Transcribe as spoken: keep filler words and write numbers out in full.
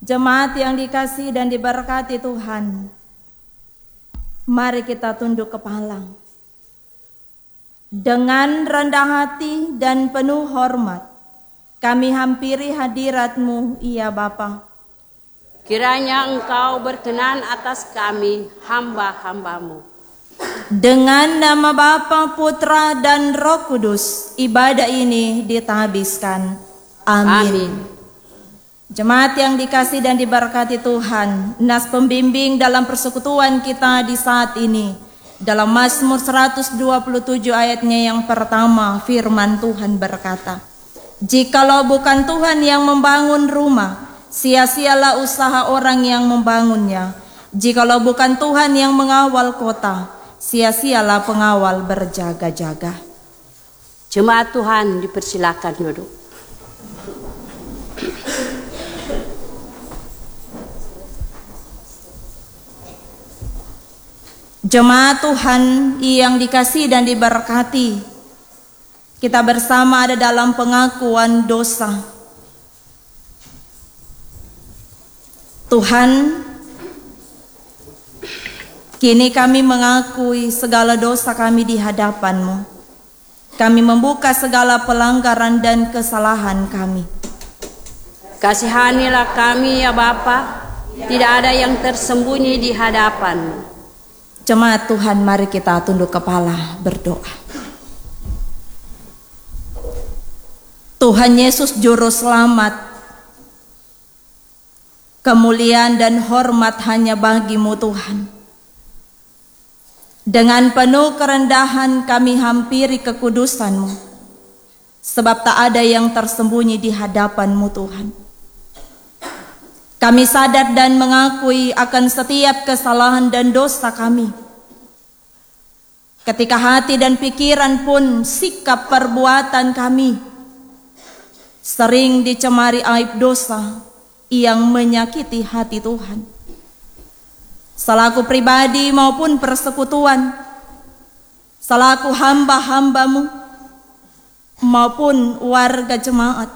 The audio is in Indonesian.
Jemaat yang dikasihi dan diberkati Tuhan, mari kita tunduk kepala. Dengan rendah hati dan penuh hormat, kami hampiri hadirat-Mu, ya Bapa. Kiranya Engkau berkenan atas kami, hamba-hamba-Mu. Dengan nama Bapa, Putra, dan Roh Kudus, ibadah ini ditabiskan. Amin. Amin. Jemaat yang dikasihi dan diberkati Tuhan, nas pembimbing dalam persekutuan kita di saat ini, dalam Mazmur seratus dua puluh tujuh ayatnya yang pertama, firman Tuhan berkata, "Jikalau bukan Tuhan yang membangun rumah, sia-sialah usaha orang yang membangunnya. Jikalau bukan Tuhan yang mengawal kota, sia-sialah pengawal berjaga-jaga." Jemaat Tuhan dipersilakan duduk. Jemaat Tuhan yang dikasihi dan diberkati, kita bersama ada dalam pengakuan dosa. Tuhan, kini kami mengakui segala dosa kami di hadapan-Mu. Kami membuka segala pelanggaran dan kesalahan kami. Kasihanilah kami ya Bapa, tidak ada yang tersembunyi di hadapan-Mu. Jemaat Tuhan, mari kita tunduk kepala berdoa. Tuhan Yesus Juru Selamat, kemuliaan dan hormat hanya bagi-Mu Tuhan. Dengan penuh kerendahan kami hampiri kekudusan-Mu, sebab tak ada yang tersembunyi di hadapan-Mu Tuhan. Kami sadar dan mengakui akan setiap kesalahan dan dosa kami. Ketika hati dan pikiran pun sikap perbuatan kami sering dicemari aib dosa yang menyakiti hati Tuhan. Selaku pribadi maupun persekutuan, selaku hamba-hamba-Mu maupun warga jemaat,